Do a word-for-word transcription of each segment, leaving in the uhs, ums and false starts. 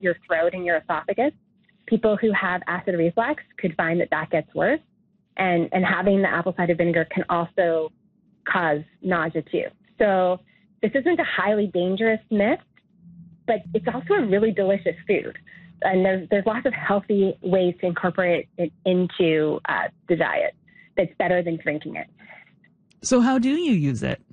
your throat and your esophagus. People who have acid reflux could find that that gets worse. And, and having the apple cider vinegar can also cause nausea too. So this isn't a highly dangerous myth, but it's also a really delicious food. And there's, there's lots of healthy ways to incorporate it into uh, the diet that's better than drinking it. So how do you use it?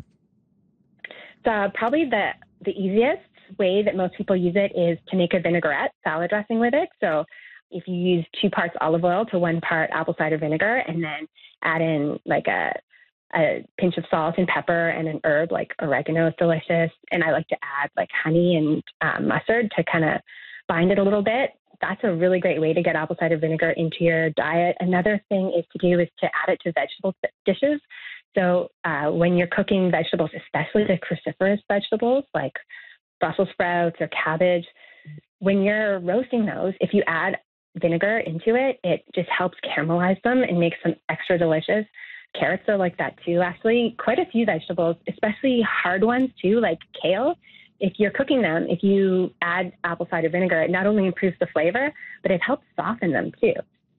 So probably the, the easiest way that most people use it is to make a vinaigrette salad dressing with it. So if you use two parts olive oil to one part apple cider vinegar, and then add in like a, a pinch of salt and pepper and an herb like oregano is delicious. And I like to add like honey and um, mustard to kind of bind it a little bit. That's a really great way to get apple cider vinegar into your diet. Another thing is to do is to add it to vegetable dishes. So uh, when you're cooking vegetables, especially the cruciferous vegetables like Brussels sprouts or cabbage, when you're roasting those, if you add vinegar into it, it just helps caramelize them and makes them extra delicious. Carrots are like that too, actually. Quite a few vegetables, especially hard ones too, like kale. If you're cooking them, if you add apple cider vinegar, it not only improves the flavor, but it helps soften them too.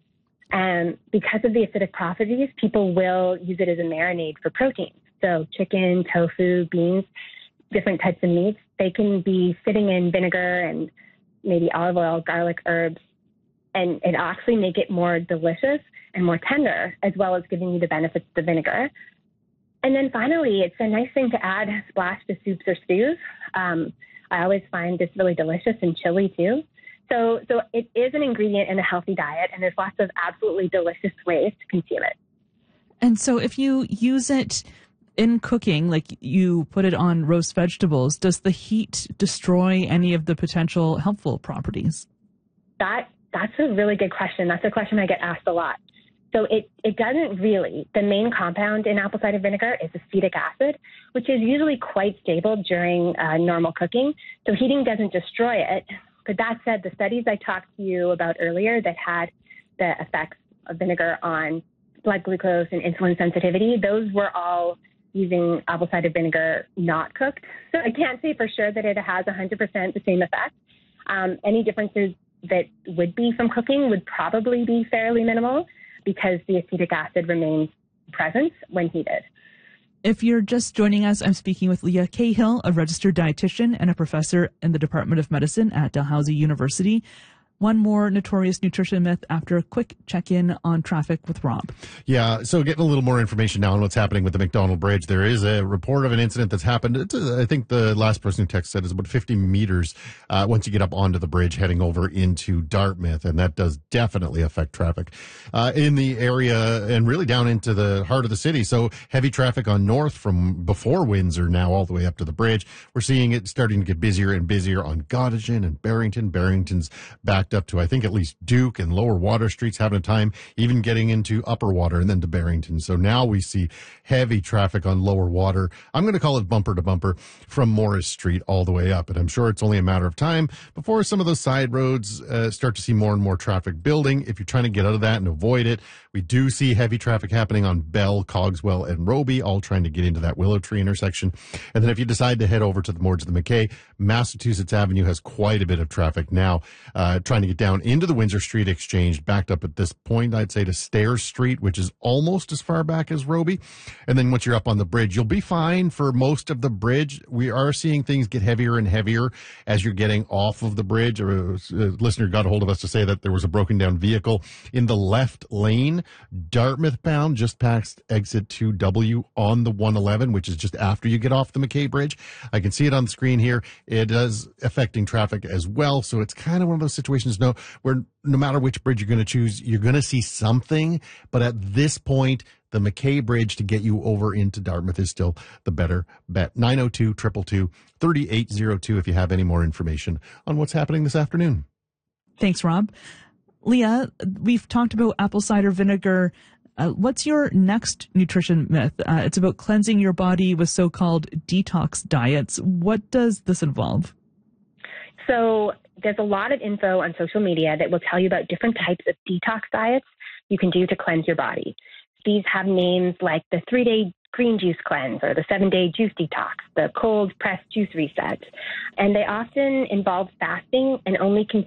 And because of the acidic properties, people will use it as a marinade for protein. So chicken, tofu, beans, different types of meats, they can be sitting in vinegar and maybe olive oil, garlic, herbs, and it actually make it more delicious and more tender, as well as giving you the benefits of the vinegar. And then finally, it's a nice thing to add splash to soups or stews. Um, I always find this really delicious in chili too. So, so it is an ingredient in a healthy diet, and there's lots of absolutely delicious ways to consume it. And so if you use it in cooking, like you put it on roast vegetables, does the heat destroy any of the potential helpful properties? That That's a really good question. That's a question I get asked a lot. So it, it doesn't really. The main compound in apple cider vinegar is acetic acid, which is usually quite stable during uh, normal cooking. So heating doesn't destroy it. But that said, the studies I talked to you about earlier that had the effects of vinegar on blood glucose and insulin sensitivity, those were all using apple cider vinegar not cooked. So I can't say for sure that it has one hundred percent the same effect. Um, any differences that would be from cooking would probably be fairly minimal because the acetic acid remains present when heated. If you're just joining us, I'm speaking with Leah Cahill, a registered dietitian and a professor in the Department of Medicine at Dalhousie University. One more notorious nutrition myth after a quick check-in on traffic with Rob. Yeah, so getting a little more information now on what's happening with the McDonald Bridge. There is a report of an incident that's happened. It's, uh, I think the last person who texted said it's about fifty meters uh, once you get up onto the bridge heading over into Dartmouth, and that does definitely affect traffic uh, in the area and really down into the heart of the city. So heavy traffic on north from before Windsor now all the way up to the bridge. We're seeing it starting to get busier and busier on Gottingen and Barrington. Barrington's back up to, I think, at least Duke and Lower Water Streets having a time, even getting into Upper Water and then to Barrington. So now we see heavy traffic on Lower Water. I'm going to call it bumper to bumper from Morris Street all the way up. And I'm sure it's only a matter of time before some of those side roads uh, start to see more and more traffic building. If you're trying to get out of that and avoid it, we do see heavy traffic happening on Bell, Cogswell, and Roby, all trying to get into that Willow Tree intersection. And then if you decide to head over to the more to the McKay, Massachusetts Avenue has quite a bit of traffic now, uh, trying to get down into the Windsor Street Exchange, backed up at this point, I'd say, to Stairs Street, which is almost as far back as Roby. And then once you're up on the bridge, you'll be fine for most of the bridge. We are seeing things get heavier and heavier as you're getting off of the bridge. A listener got a hold of us to say that there was a broken down vehicle in the left lane, Dartmouth bound, just past exit two W on the one eleven, which is just after you get off the McKay Bridge. I can see it on the screen here. It is affecting traffic as well. So it's kind of one of those situations no, where no matter which bridge you're going to choose, you're going to see something. But at this point, the McKay Bridge to get you over into Dartmouth is still the better bet. nine oh two, two two two, three eight zero two if you have any more information on what's happening this afternoon. Thanks, Rob. Leah, we've talked about apple cider vinegar. Uh, what's your next nutrition myth? Uh, it's about cleansing your body with so-called detox diets. What does this involve? So there's a lot of info on social media that will tell you about different types of detox diets you can do to cleanse your body. These have names like the three-day green juice cleanse or the seven-day juice detox, the cold pressed juice reset. And they often involve fasting and only consuming